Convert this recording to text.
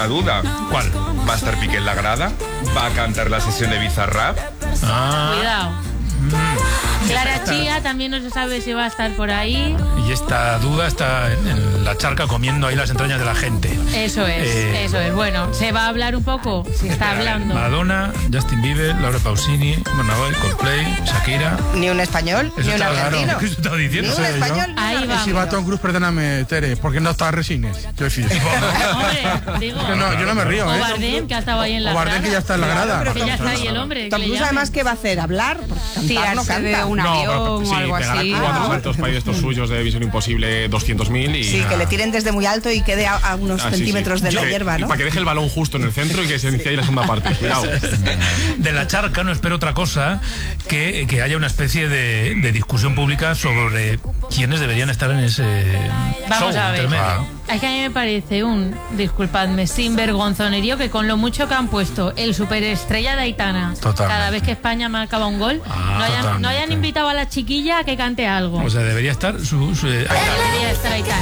una duda. ¿Cuál? ¿Va a estar Piqué en la grada? ¿Va a cantar la sesión de Bizarrap? Cuidado. Clara Chía también no se sabe si va a estar por ahí. Y esta duda está en la charca comiendo ahí las entrañas de la gente. Eso es. Bueno, se va a hablar un poco, se está hablando. Madonna, Justin Bieber, Laura Pausini, Bonaval, Coldplay, Shakira. Ni un español, Eso ni un está argentino. claro. ¿Qué estaba diciendo? Ni un ¿Soy yo? español. Ahí va. Si va Tom Cruise, perdóname, Tere, ¿por qué no está Resines? Yo Hombre, digo. Que no, yo no me río, O ¿eh? Bardem, que ha estado ahí en la O Bardem, grada. que ya está en la grada. Que ya está ahí el hombre. Tom que le Cruise llamen. además, ¿qué va a hacer? ¿Hablar? Porque cantar no Tirarse de canta. un avión o algo pegará así. 4 saltos para estos suyos de Misión Imposible 200.000 y... Sí, que le tiren desde muy alto y quede a unos Ah, sí, centímetros sí. de la Sí, hierba, y ¿no? para que deje el balón justo en el centro y que se inicie ahí la segunda parte. Cuidado. De la charca no espero otra cosa que haya una especie de discusión pública sobre quiénes deberían estar en ese Vamos show a ver. intermedio. Es que a mí me parece disculpadme, sinvergonzonerío que con lo mucho que han puesto el superestrella de Aitana, Totalmente. cada vez que España marcaba un gol, no hayan totalmente. invitado a la chiquilla a que cante algo. O sea, debería estar Debería estar Aitana.